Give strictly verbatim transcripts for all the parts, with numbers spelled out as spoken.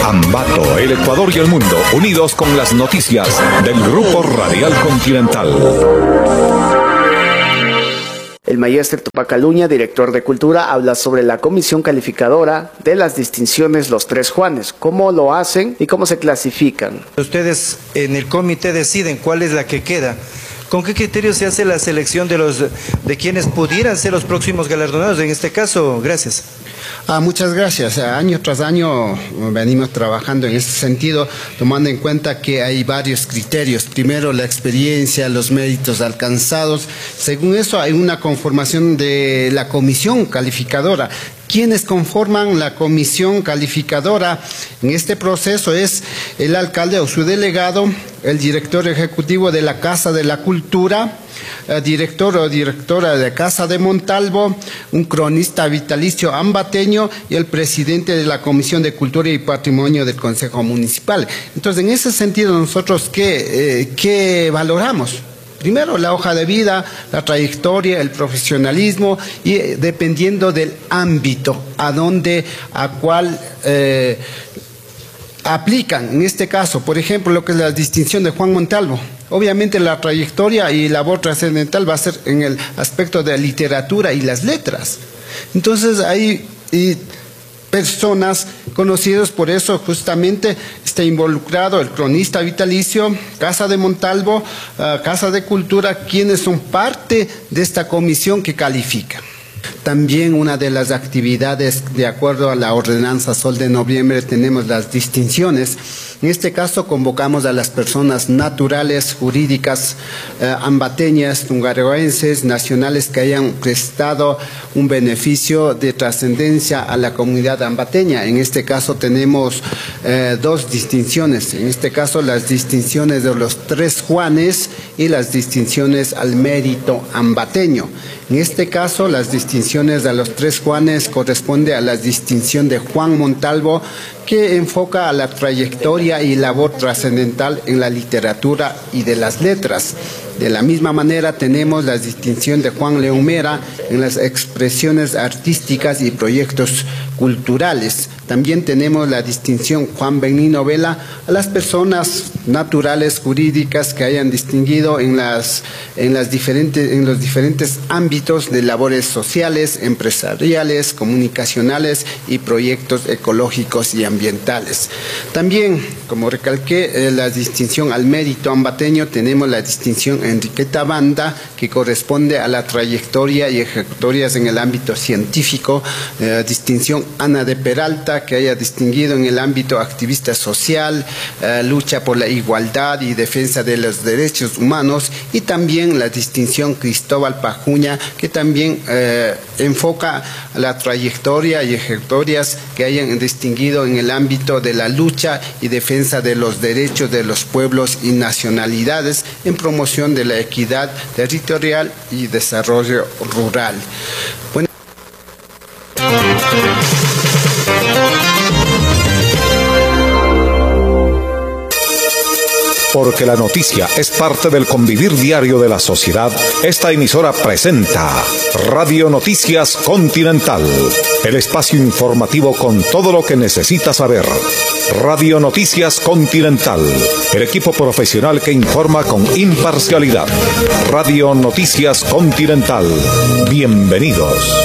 Ambato, el Ecuador y el mundo, unidos con las noticias del Grupo Radial Continental. El maestro Tupac Aluña, director de Cultura, habla sobre la comisión calificadora de las distinciones Los Tres Juanes, cómo lo hacen y cómo se clasifican. Ustedes en el comité deciden cuál es la que queda. ¿Con qué criterio se hace la selección de los de quienes pudieran ser los próximos galardonados? En este caso, gracias. Ah, muchas gracias. Año tras año venimos trabajando en este sentido, tomando en cuenta que hay varios criterios. Primero, la experiencia, los méritos alcanzados. Según eso, hay una conformación de la comisión calificadora. Quienes conforman la comisión calificadora en este proceso es el alcalde o su delegado, el director ejecutivo de la Casa de la Cultura, el director o directora de Casa de Montalvo, un cronista vitalicio ambateño y el presidente de la Comisión de Cultura y Patrimonio del Consejo Municipal. Entonces, en ese sentido, nosotros, ¿qué, eh, qué valoramos? Primero, la hoja de vida, la trayectoria, el profesionalismo y eh, dependiendo del ámbito a donde, a cuál eh, aplican. En este caso, por ejemplo, lo que es la distinción de Juan Montalvo. Obviamente la trayectoria y labor trascendental va a ser en el aspecto de la literatura y las letras. Entonces, hay y personas conocidas, por eso justamente está involucrado el cronista vitalicio, Casa de Montalvo, uh, Casa de Cultura, quienes son parte de esta comisión que califica. También una de las actividades, de acuerdo a la ordenanza Sol de Noviembre, tenemos las distinciones. En este caso convocamos a las personas naturales, jurídicas, eh, ambateñas, tungaroenses, nacionales que hayan prestado un beneficio de trascendencia a la comunidad ambateña. En este caso tenemos eh, dos distinciones. En este caso las distinciones de los Tres Juanes y las distinciones al mérito ambateño. En este caso, las distinciones de los Tres Juanes corresponde a la distinción de Juan Montalvo, que enfoca a la trayectoria y labor trascendental en la literatura y de las letras. De la misma manera tenemos la distinción de Juan León Mera en las expresiones artísticas y proyectos culturales. También tenemos la distinción Juan Benigno Vela a las personas naturales, jurídicas que hayan distinguido en, las, en, las diferentes, en los diferentes ámbitos de labores sociales, empresariales, comunicacionales y proyectos ecológicos y ambientales. También, como recalqué, eh, la distinción al mérito ambateño, tenemos la distinción Enriqueta Banda, que corresponde a la trayectoria y ejecutorias en el ámbito científico, eh, distinción Ana de Peralta, que haya distinguido en el ámbito activista social, eh, lucha por la igualdad y defensa de los derechos humanos, y también la distinción Cristóbal Pajuña, que también eh, enfoca la trayectoria y ejecutorias que hayan distinguido en el ámbito de la lucha y defensa de los derechos de los pueblos y nacionalidades en promoción de la equidad territorial y desarrollo rural. Bueno, Porque la noticia es parte del convivir diario de la sociedad, esta emisora presenta Radio Noticias Continental, el espacio informativo con todo lo que necesita saber. Radio Noticias Continental, el equipo profesional que informa con imparcialidad. Radio Noticias Continental, bienvenidos.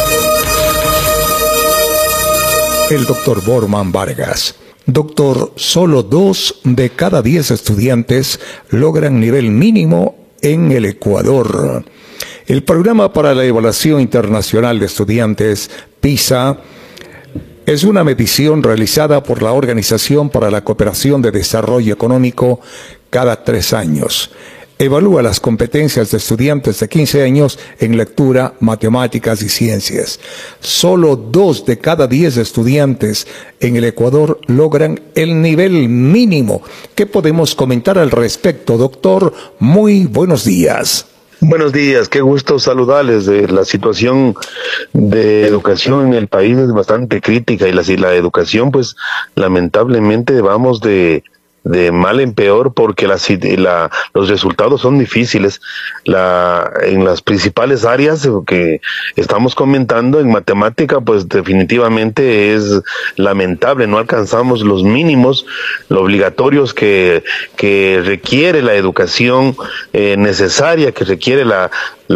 El doctor Borman Vargas. Doctor, solo dos de cada diez estudiantes logran nivel mínimo en el Ecuador. El Programa para la Evaluación Internacional de Estudiantes, PISA, es una medición realizada por la Organización para la Cooperación de Desarrollo Económico cada tres años. Evalúa las competencias de estudiantes de quince años en lectura, matemáticas y ciencias. Solo dos de cada diez estudiantes en el Ecuador logran el nivel mínimo. ¿Qué podemos comentar al respecto, doctor? Muy buenos días. Buenos días, qué gusto saludarles. De la situación de educación en el país es bastante crítica y la, la educación, pues, lamentablemente vamos de de mal en peor porque la, la, los resultados son difíciles. La, en las principales áreas que estamos comentando, en matemática, pues definitivamente es lamentable, no alcanzamos los mínimos, los obligatorios que, que requiere la educación eh, necesaria, que requiere la,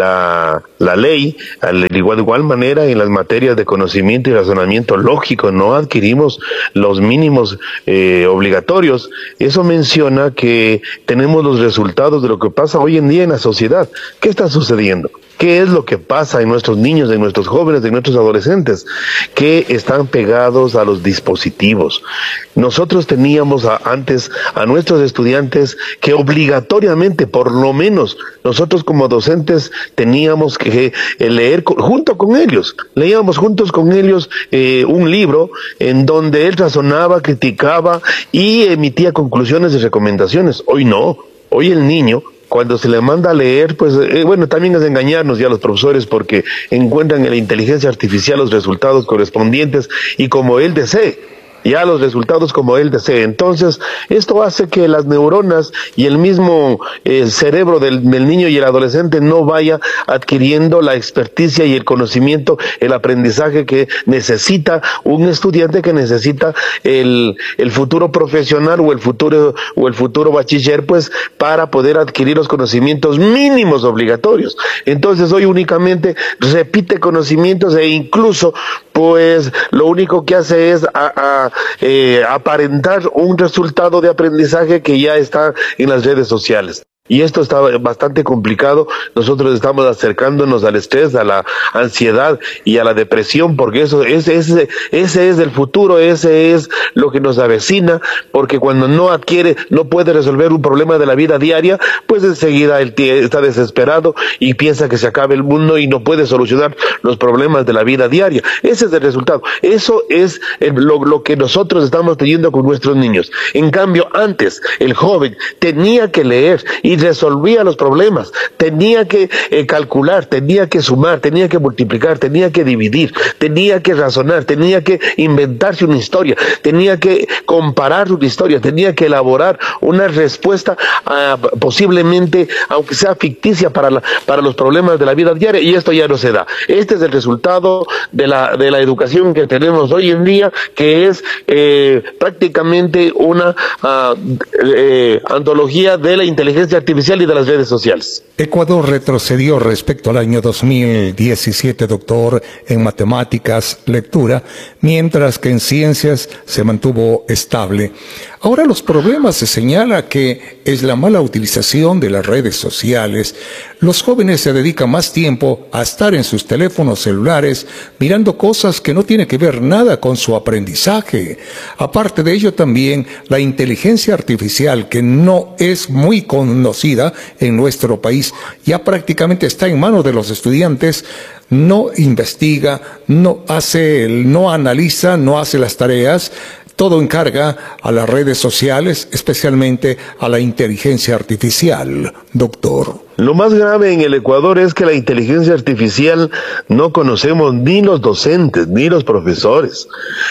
la, la ley. Al igual, de igual manera en las materias de conocimiento y razonamiento lógico no adquirimos los mínimos eh, obligatorios. Eso menciona que tenemos los resultados de lo que pasa hoy en día en la sociedad. ¿Qué está sucediendo? ¿Qué es lo que pasa en nuestros niños, en nuestros jóvenes, en nuestros adolescentes? Que están pegados a los dispositivos. Nosotros teníamos a, antes a nuestros estudiantes que obligatoriamente, por lo menos, nosotros como docentes teníamos que eh, leer co junto con ellos. Leíamos juntos con ellos eh, un libro en donde él razonaba, criticaba y emitía conclusiones y recomendaciones. Hoy no. Hoy el niño, cuando se le manda a leer, pues, eh, bueno, también es engañarnos ya los profesores porque encuentran en la inteligencia artificial los resultados correspondientes y como él desee. Ya los resultados como él desee. Entonces, esto hace que las neuronas y el mismo eh, cerebro del, del niño y el adolescente no vaya adquiriendo la experticia y el conocimiento, el aprendizaje que necesita un estudiante, que necesita el, el futuro profesional o el futuro, o el futuro bachiller, pues, para poder adquirir los conocimientos mínimos obligatorios. Entonces, hoy únicamente repite conocimientos e incluso, pues, lo único que hace es a, a Eh, aparentar un resultado de aprendizaje que ya está en las redes sociales. Y esto está bastante complicado. Nosotros estamos acercándonos al estrés, a la ansiedad y a la depresión, porque eso ese, ese, ese es el futuro, ese es lo que nos avecina, porque cuando no adquiere, no puede resolver un problema de la vida diaria, pues enseguida él está desesperado y piensa que se acabe el mundo y no puede solucionar los problemas de la vida diaria. Ese es el resultado. Eso es el, lo, lo que nosotros estamos teniendo con nuestros niños. En cambio, antes, el joven tenía que leer y resolvía los problemas, tenía que eh, calcular, tenía que sumar, tenía que multiplicar, tenía que dividir, tenía que razonar, tenía que inventarse una historia, tenía que comparar una historia, tenía que elaborar una respuesta uh, posiblemente, aunque sea ficticia, para, la, para los problemas de la vida diaria, y esto ya no se da. Este es el resultado de la, de la educación que tenemos hoy en día, que es eh, prácticamente una uh, eh, antología de la inteligencia artificial y de las redes sociales. Ecuador retrocedió respecto al año dos mil diecisiete, doctor, en matemáticas, lectura, mientras que en ciencias se mantuvo estable. Ahora los problemas se señala que es la mala utilización de las redes sociales. Los jóvenes se dedican más tiempo a estar en sus teléfonos celulares mirando cosas que no tienen que ver nada con su aprendizaje. Aparte de ello también la inteligencia artificial, que no es muy conocida en nuestro país, ya prácticamente está en manos de los estudiantes. No investiga, no hace, no analiza, no hace las tareas. Todo encarga a las redes sociales, especialmente a la inteligencia artificial, doctor. Lo más grave en el Ecuador es que la inteligencia artificial no conocemos ni los docentes ni los profesores,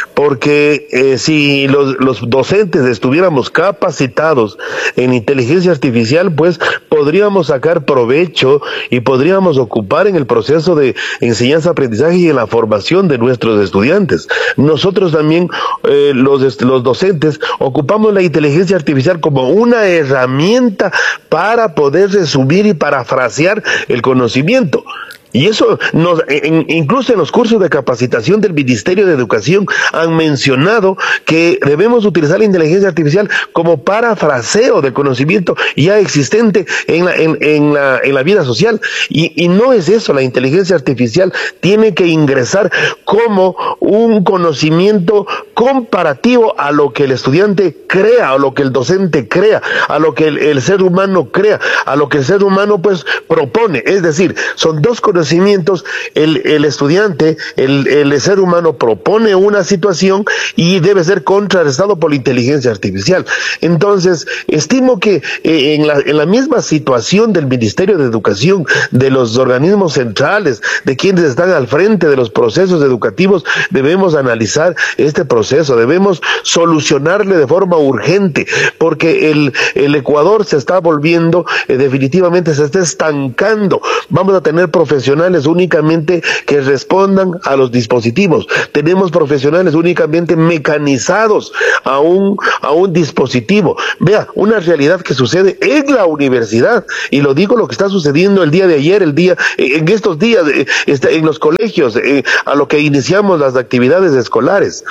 porque eh, si los, los docentes estuviéramos capacitados en inteligencia artificial, pues podríamos sacar provecho y podríamos ocupar en el proceso de enseñanza-aprendizaje y en la formación de nuestros estudiantes. Nosotros también, eh, los, los docentes, ocupamos la inteligencia artificial como una herramienta para poder resumir y parafrasear el conocimiento. Y eso, nos, en, incluso en los cursos de capacitación del Ministerio de Educación han mencionado que debemos utilizar la inteligencia artificial como parafraseo del conocimiento ya existente en la, en, en la, en la vida social. Y, y no es eso, la inteligencia artificial tiene que ingresar como un conocimiento comparativo a lo que el estudiante crea, a lo que el docente crea, a lo que el, el ser humano crea, a lo que el ser humano pues propone. Es decir, son dos conocimientos conocimientos, el, el estudiante, el, el ser humano propone una situación y debe ser contrarrestado por la inteligencia artificial. Entonces, estimo que eh, en, la, en la misma situación del Ministerio de Educación, de los organismos centrales, de quienes están al frente de los procesos educativos, debemos analizar este proceso, debemos solucionarle de forma urgente, porque el, el Ecuador se está volviendo, eh, definitivamente se está estancando. Vamos a tener profesionales únicamente que respondan a los dispositivos. Tenemos profesionales únicamente mecanizados a un, a un dispositivo. Vea, una realidad que sucede en la universidad, y lo digo lo que está sucediendo el día de ayer, el día, en estos días, en los colegios, a lo que iniciamos las actividades escolares.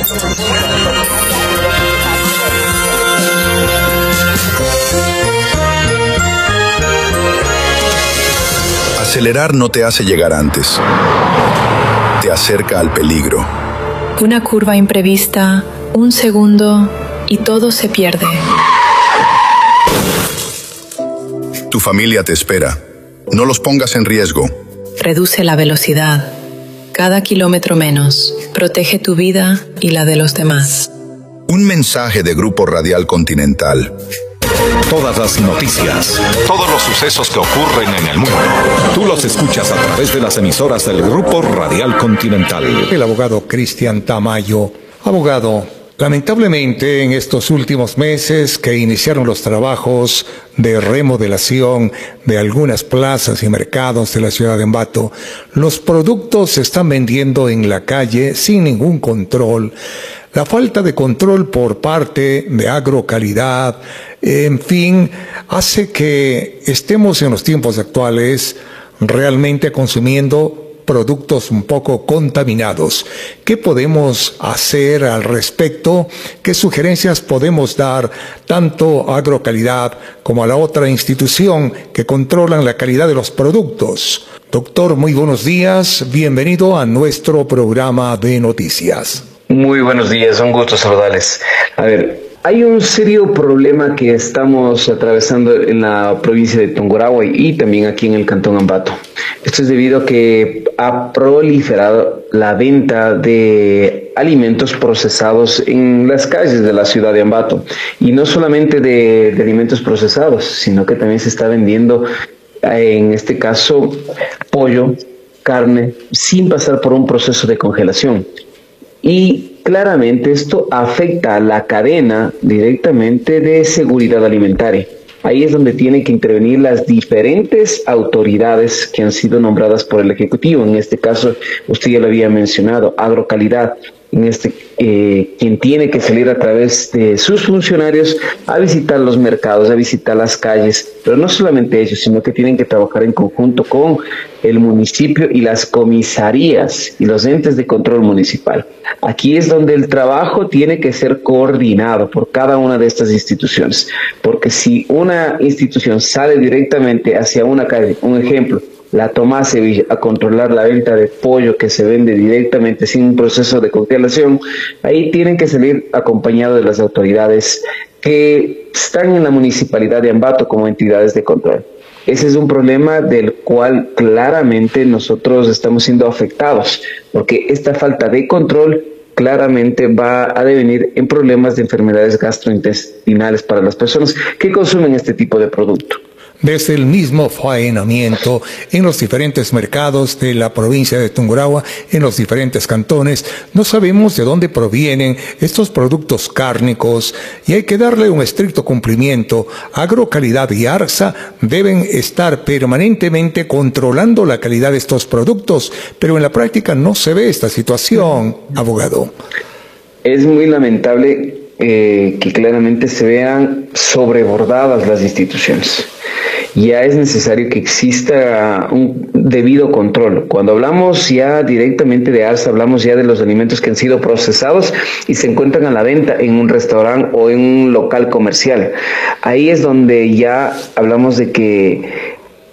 Acelerar no te hace llegar antes, te acerca al peligro. Una curva imprevista, un segundo y todo se pierde. Tu familia te espera. No los pongas en riesgo. Reduce la velocidad. Cada kilómetro menos. Protege tu vida y la de los demás. Un mensaje de Grupo Radial Continental. Todas las noticias, todos los sucesos que ocurren en el mundo, tú los escuchas a través de las emisoras del Grupo Radial Continental. El abogado Cristian Tamayo. Abogado, lamentablemente en estos últimos meses que iniciaron los trabajos de remodelación de algunas plazas y mercados de la ciudad de Ambato, los productos se están vendiendo en la calle sin ningún control. La falta de control por parte de Agrocalidad, en fin, hace que estemos en los tiempos actuales realmente consumiendo productos un poco contaminados. ¿Qué podemos hacer al respecto? ¿Qué sugerencias podemos dar tanto a Agrocalidad como a la otra institución que controlan la calidad de los productos? Doctor, muy buenos días. Bienvenido a nuestro programa de noticias. Muy buenos días, un gusto saludarles. A ver, hay un serio problema que estamos atravesando en la provincia de Tungurahua y también aquí en el Cantón Ambato. Esto es debido a que ha proliferado la venta de alimentos procesados en las calles de la ciudad de Ambato. Y no solamente de, de alimentos procesados, sino que también se está vendiendo, en este caso, pollo, carne, sin pasar por un proceso de congelación. Y claramente esto afecta a la cadena directamente de seguridad alimentaria. Ahí es donde tienen que intervenir las diferentes autoridades que han sido nombradas por el Ejecutivo. En este caso, usted ya lo había mencionado, Agrocalidad, en este, eh, quien tiene que salir a través de sus funcionarios a visitar los mercados, a visitar las calles, pero no solamente ellos, sino que tienen que trabajar en conjunto con el municipio y las comisarías y los entes de control municipal. Aquí es donde el trabajo tiene que ser coordinado por cada una de estas instituciones, porque si una institución sale directamente hacia una calle, un ejemplo, la Tomás Sevilla, a controlar la venta de pollo que se vende directamente sin un proceso de congelación, ahí tienen que salir acompañados de las autoridades que están en la municipalidad de Ambato como entidades de control. Ese es un problema del cual claramente nosotros estamos siendo afectados, porque esta falta de control claramente va a devenir en problemas de enfermedades gastrointestinales para las personas que consumen este tipo de producto. Desde el mismo faenamiento en los diferentes mercados de la provincia de Tungurahua, en los diferentes cantones, no sabemos de dónde provienen estos productos cárnicos y hay que darle un estricto cumplimiento. Agrocalidad y ARSA deben estar permanentemente controlando la calidad de estos productos, pero en la práctica no se ve esta situación, abogado. Es muy lamentable eh, que claramente se vean sobrebordadas las instituciones. Ya es necesario que exista un debido control. Cuando hablamos ya directamente de ARSA, hablamos ya de los alimentos que han sido procesados y se encuentran a la venta en un restaurante o en un local comercial. Ahí es donde ya hablamos de que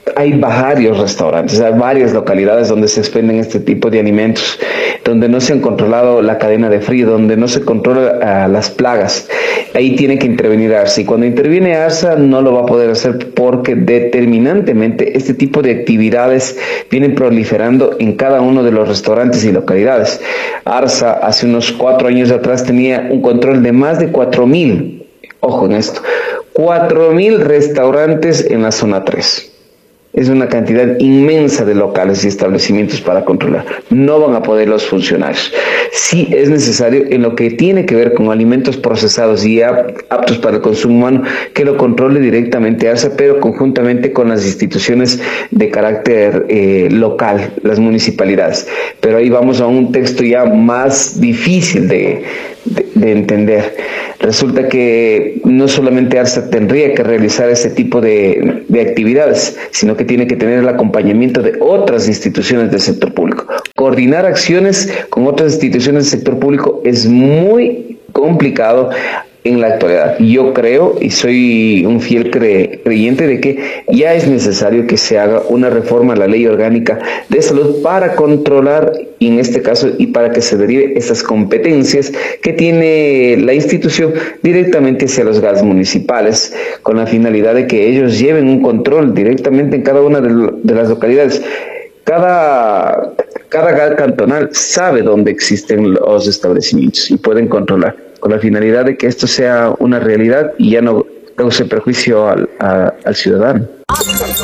hay varios restaurantes, hay varias localidades donde se expenden este tipo de alimentos, donde no se han controlado la cadena de frío, donde no se controla uh, las plagas. Ahí tiene que intervenir ARSA, y cuando interviene ARSA no lo va a poder hacer porque determinantemente este tipo de actividades vienen proliferando en cada uno de los restaurantes y localidades. ARSA hace unos cuatro años atrás tenía un control de más de cuatro mil, ojo en esto, cuatro mil restaurantes en la zona tres. Es una cantidad inmensa de locales y establecimientos para controlar. No van a poder los funcionarios. Sí es necesario, en lo que tiene que ver con alimentos procesados y aptos para el consumo humano, que lo controle directamente ARSA, pero conjuntamente con las instituciones de carácter eh, local, las municipalidades. Pero ahí vamos a un texto ya más difícil de, de, de entender. Resulta que no solamente ARSA tendría que realizar ese tipo de, de actividades, sino que tiene que tener el acompañamiento de otras instituciones del sector público. Coordinar acciones con otras instituciones del sector público es muy complicado en la actualidad. Yo creo y soy un fiel cre creyente de que ya es necesario que se haga una reforma a la ley orgánica de salud para controlar, y en este caso, y para que se derive esas competencias que tiene la institución directamente hacia los gas municipales, con la finalidad de que ellos lleven un control directamente en cada una de, de las localidades. Cada, cada gas cantonal sabe dónde existen los establecimientos y pueden controlar, con la finalidad de que esto sea una realidad y ya no cause perjuicio al, a, al ciudadano.